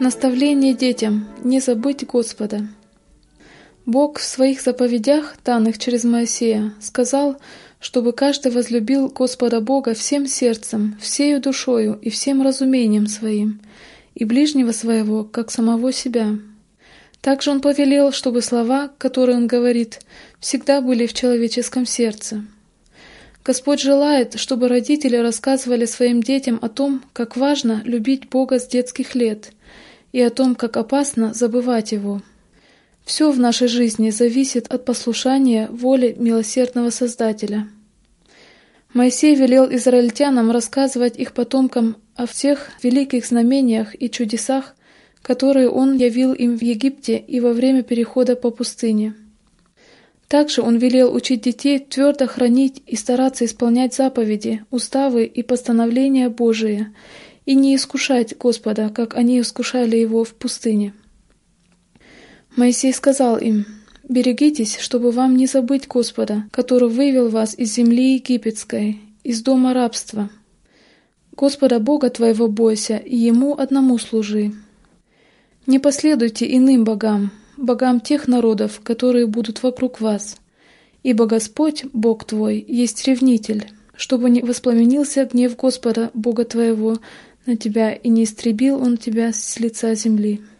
Наставление детям – не забыть Господа. Бог в своих заповедях, данных через Моисея, сказал, чтобы каждый возлюбил Господа Бога всем сердцем, всею душою и всем разумением своим, и ближнего своего, как самого себя. Также Он повелел, чтобы слова, которые Он говорит, всегда были в человеческом сердце. Господь желает, чтобы родители рассказывали своим детям о том, как важно любить Бога с детских лет, и о том, как опасно забывать Его. Все в нашей жизни зависит от послушания воле милосердного Создателя. Моисей велел израильтянам рассказывать их потомкам о всех великих знамениях и чудесах, которые Он явил им в Египте и во время перехода по пустыне. Также Он велел учить детей твердо хранить и стараться исполнять заповеди, уставы и постановления Божии, и не искушать Господа, как они искушали Его в пустыне. Моисей сказал им: «Берегитесь, чтобы вам не забыть Господа, который вывел вас из земли египетской, из дома рабства. Господа Бога твоего бойся, и Ему одному служи. Не последуйте иным богам, богам тех народов, которые будут вокруг вас, ибо Господь, Бог твой, есть ревнитель, чтобы не воспламенился гнев Господа, Бога твоего, на тебя, и не истребил Он тебя с лица земли».